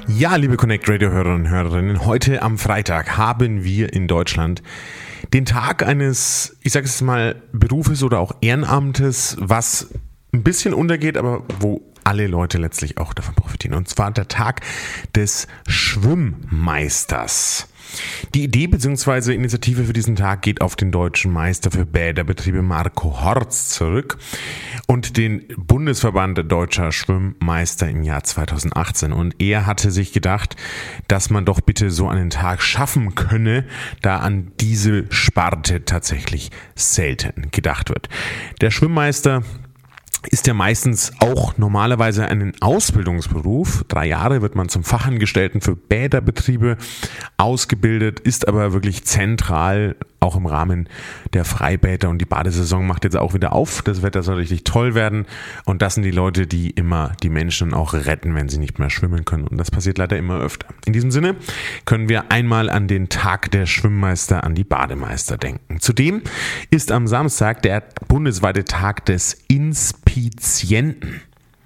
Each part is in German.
Ja, liebe Connect Radio Hörerinnen und Hörerinnen, heute am Freitag haben wir in Deutschland den Tag eines, ich sage es mal, Berufes oder auch Ehrenamtes, was ein bisschen untergeht, aber wo alle Leute letztlich auch davon profitieren. Und zwar der Tag des Schwimmmeisters. Die Idee bzw. Initiative für diesen Tag geht auf den deutschen Meister für Bäderbetriebe Marco Horz zurück und den Bundesverband Deutscher Schwimmmeister im Jahr 2018. Und er hatte sich gedacht, dass man doch bitte so einen Tag schaffen könne, da an diese Sparte tatsächlich selten gedacht wird. Der Schwimmmeister ist ja meistens auch normalerweise ein Ausbildungsberuf. 3 Jahre wird man zum Fachangestellten für Bäderbetriebe ausgebildet, ist aber wirklich zentral, auch im Rahmen der Freibäder, und die Badesaison macht jetzt auch wieder auf. Das Wetter soll richtig toll werden und das sind die Leute, die immer die Menschen auch retten, wenn sie nicht mehr schwimmen können, und das passiert leider immer öfter. In diesem Sinne können wir einmal an den Tag der Schwimmmeister, an die Bademeister denken. Zudem ist am Samstag der bundesweite Tag des Inspizienten.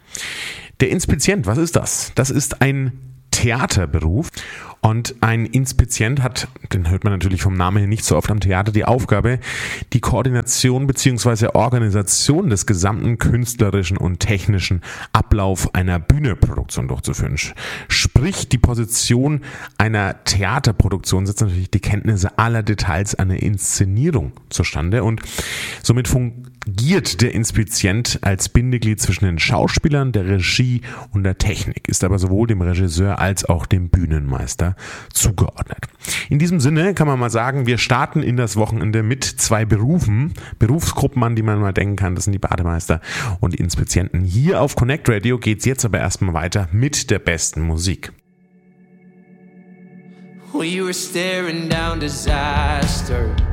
Der Inspizient, was ist das? Das ist ein Theaterberuf. Und ein Inspizient hat, den hört man natürlich vom Namen her nicht so oft am Theater, die Aufgabe, die Koordination bzw. Organisation des gesamten künstlerischen und technischen Ablauf einer Bühnenproduktion durchzuführen. Sprich, die Position einer Theaterproduktion setzt natürlich die Kenntnisse aller Details einer Inszenierung zustande, und somit fungiert der Inspizient als Bindeglied zwischen den Schauspielern, der Regie und der Technik, ist aber sowohl dem Regisseur als auch dem Bühnenmeister zugeordnet. In diesem Sinne kann man mal sagen, wir starten in das Wochenende mit 2 Berufsgruppen, an die man mal denken kann. Das sind die Bademeister und die Inspizienten. Hier auf Connect Radio geht es jetzt aber erstmal weiter mit der besten Musik. We were staring down disaster.